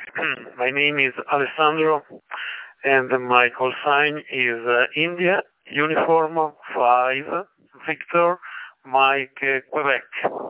My name is Alessandro, and my call sign is India Uniform 5 Victor Mike Quebec.